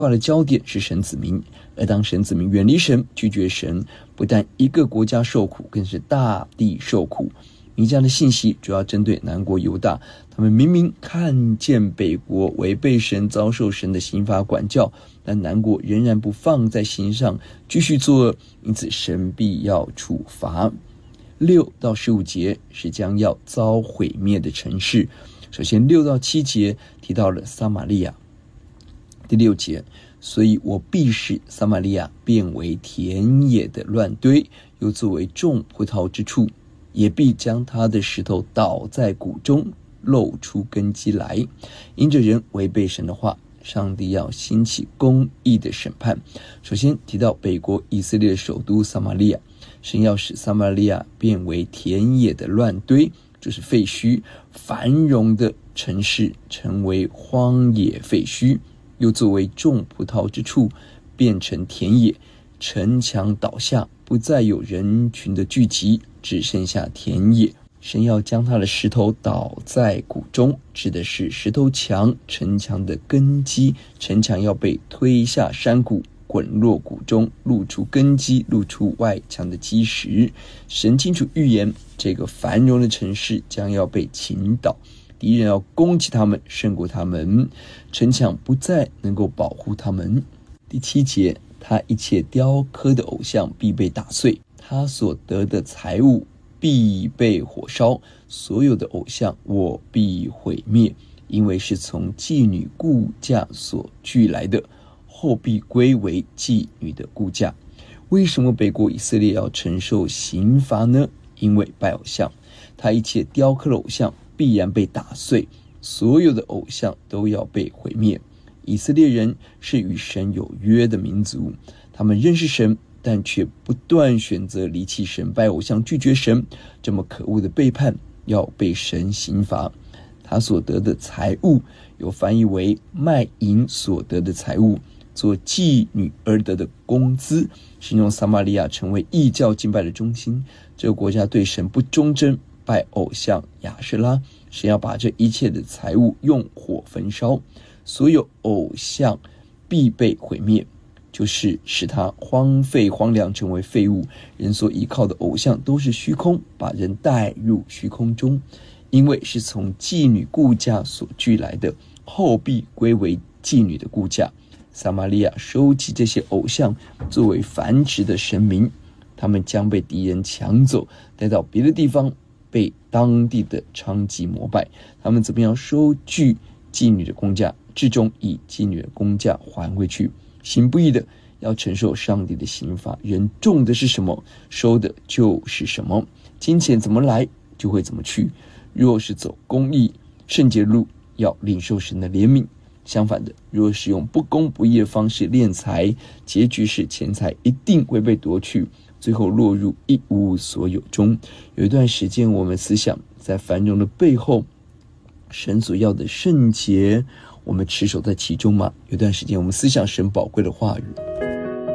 话的焦点是神子民，而当神子民远离神，拒绝神，不但一个国家受苦，更是大地受苦。弥迦的信息主要针对南国犹大，他们明明看见北国违背神，遭受神的刑罚管教，但南国仍然不放在心上，继续作恶，因此神必要处罚。6到15节是将要遭毁灭的城市。首先6到7节提到了撒玛利亚。第6节，所以我必使撒玛利亚变为田野的乱堆，又作为种葡萄之处，也必将他的石头倒在谷中，露出根基来。因着人违背神的话，上帝要兴起公义的审判。首先提到北国以色列首都撒玛利亚，神要使撒玛利亚变为田野的乱堆，就是废墟，繁荣的城市成为荒野废墟，又作为种葡萄之处，变成田野，城墙倒下，不再有人群的聚集，只剩下田野。神要将他的石头倒在谷中，指的是石头墙，城墙的根基，城墙要被推下山谷，滚落谷中，露出根基，露出外墙的基石。神清楚预言，这个繁荣的城市将要被倾倒，敌人要攻击他们，胜过他们，城墙不再能够保护他们。第7节，他一切雕刻的偶像必被打碎，他所得的财物必被火烧，所有的偶像我必毁灭，因为是从妓女雇价所聚来的，后必归为妓女的雇价。为什么北国以色列要承受刑罚呢？因为拜偶像，他一切雕刻的偶像必然被打碎，所有的偶像都要被毁灭。以色列人是与神有约的民族，他们认识神，但却不断选择离弃神，拜偶像，拒绝神，这么可恶的背叛要被神刑罚。他所得的财物有翻译为卖淫所得的财物，做妓女而得的工资，形容撒玛利亚成为异教敬拜的中心。这个国家对神不忠贞，拜偶像亚舍拉，神要把这一切的财物用火焚烧，所有偶像必被毁灭，就是使它荒废荒凉，成为废物。人所依靠的偶像都是虚空，把人带入虚空中，因为是从妓女雇价所聚来的，后必归为妓女的雇价。撒玛利亚收集这些偶像作为繁殖的神明，他们将被敌人抢走，带到别的地方，被当地的娼妓膜拜。他们怎么样收据妓女的工价，至终以妓女的工价还回去。行不义的要承受上帝的刑罚，人种的是什么，收的就是什么。金钱怎么来就会怎么去。若是走公义圣洁路，要领受神的怜悯。相反的，若是用不公不义的方式敛财，结局是钱财一定会被夺去，最后落入一无所有中。有一段时间，我们思想在繁荣的背后，神所要的圣洁，我们持守在其中吗？有段时间我们思想神宝贵的话语，